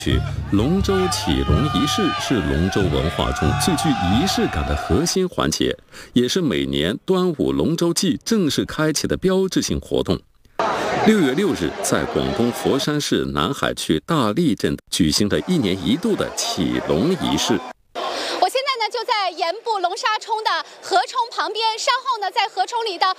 龙舟起龙仪式是龙舟文化中最具仪式感的核心环节，也是每年端午龙舟季正式开启的标志性活动。6月6日，在广东佛山市南海区大利镇举行的1年1度的起龙仪式。 我现在呢就在盐步龙沙冲的河冲旁边，稍后呢在河冲里的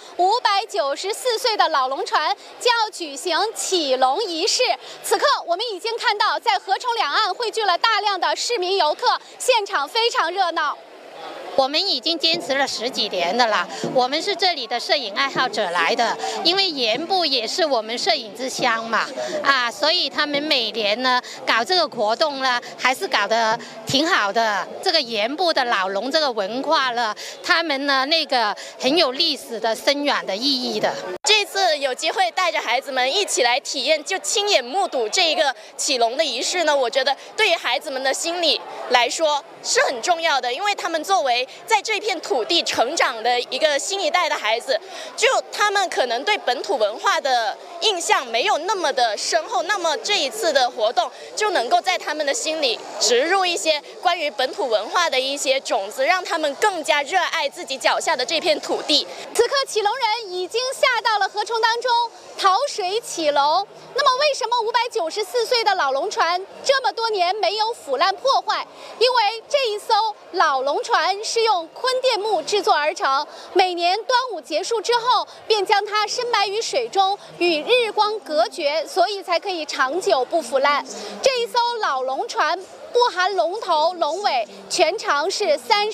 594岁的老龙船将要举行起龙仪式。此刻我们已经看到，在河冲两岸汇聚了大量的市民游客，现场非常热闹。 我们已经坚持了10几年的了，我们是这里的摄影爱好者来的，因为盐步也是我们摄影之乡嘛，所以他们每年呢搞这个活动呢，还是搞得挺好的。这个盐步的老龙这个文化呢，他们呢那个很有历史的深远的意义的。 这次有机会带着孩子们一起来体验，就亲眼目睹这一个起龙的仪式呢，我觉得对于孩子们的心理来说是很重要的，因为他们作为在这片土地成长的一个新一代的孩子，就他们可能对本土文化的印象没有那么的深厚，那么这一次的活动就能够在他们的心里植入一些关于本土文化的一些种子，让他们更加热爱自己脚下的这片土地。 此刻起龙人已经下到了河冲当中，淘水起龙。那么为什么594岁的老龙船这么多年没有腐烂破坏？因为这一艘老龙船是用昆甸木制作而成，每年端午结束之后便将它深埋于水中，与日光隔绝，所以才可以长久不腐烂。这一艘老龙船不含龙头龙尾，全长是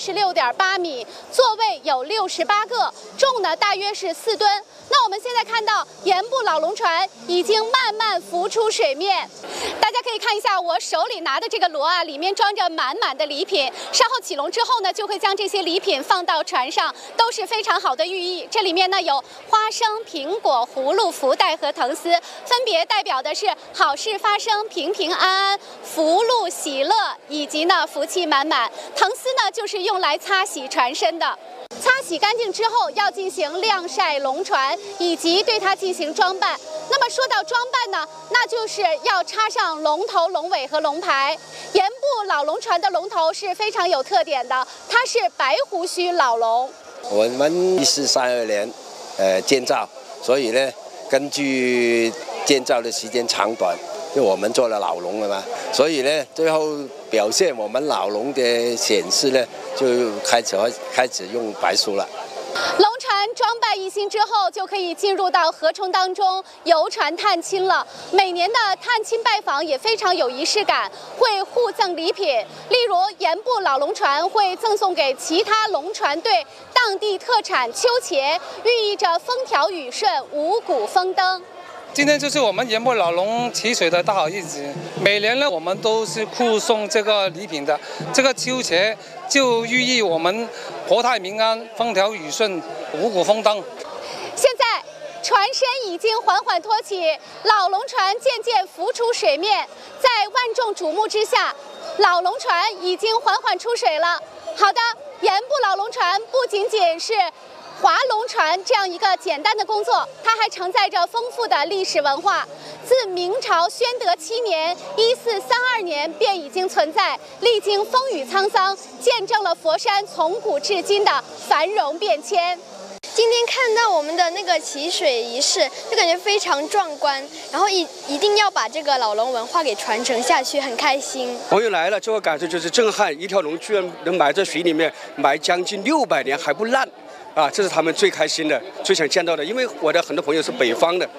36.8米，座位有68个，重呢大约是4吨。那我们现在看到盐步老龙船已经慢慢浮出水面，大家可以看一下我手里拿的这个箩里面装着满满的礼品，稍后起龙之后呢，就会将这些礼品放到船上，都是非常好的寓意。这里面呢有花生、苹果、葫芦、福袋和藤丝，分别代表的是好事发生、平平安安、福禄喜乐以及呢福气满满。藤丝呢就是用来擦洗船身的。擦洗干净之后，要进行晾晒龙船，以及对它进行装扮。那么说到装扮呢，那就是要插上龙头、龙尾和龙牌。盐步老龙船的龙头是非常有特点的，它是白胡须老龙。 我们1432年建造，所以呢，根据建造的时间长短，因为我们做了老龙了嘛，所以呢，最后表现我们老龙的显示呢，就开始用白书了。 龙船装扮一新之后，就可以进入到河冲当中游船探亲了。每年的探亲拜访也非常有仪式感，会互赠礼品，例如盐步老龙船会赠送给其他龙船队当地特产秋茄，寓意着风调雨顺、五谷丰登。 今天就是我们盐步老龙起水的大好日子，每年呢我们都是互送这个礼品的。这个秋茄就寓意我们国泰民安、风调雨顺、五谷丰登。 现在船身已经缓缓托起，老龙船渐渐浮出水面，在万众瞩目之下，老龙船已经缓缓出水了。好的，盐步老龙船不仅仅是划龙船这样一个简单的工作，它还承载着丰富的历史文化。自明朝宣德7年1432年便已经存在，历经风雨沧桑，见证了佛山从古至今的繁荣变迁。 今天看到我们的那个起水仪式，就感觉非常壮观，然后一定要把这个老龙文化给传承下去，很开心。 朋友来了，这个感受就是震撼，一条龙居然能埋在水里面，埋将近600年还不烂。这是他们最开心的、最想见到的，因为我的很多朋友是北方的。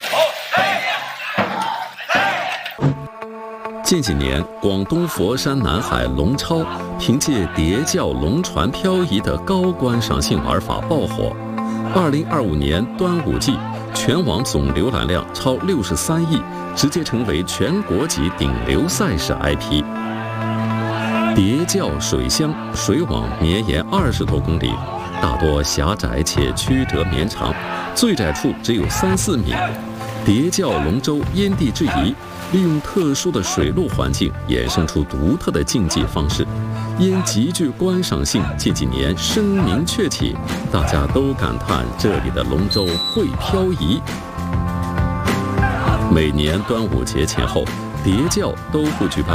近几年，广东佛山南海龙超凭借叠轿龙船漂移的高观赏性玩法爆火。2025年端午季，全网总浏览量超63亿，直接成为全国级顶流赛事 IP。叠轿水乡水网绵延20多公里。大多狭窄且曲折绵长，最窄处只有3-4米。叠轿龙舟因地制宜，利用特殊的水陆环境，衍生出独特的竞技方式。因极具观赏性，近几年声名鹊起，大家都感叹这里的龙舟会漂移。每年端午节前后， 叠教都不举办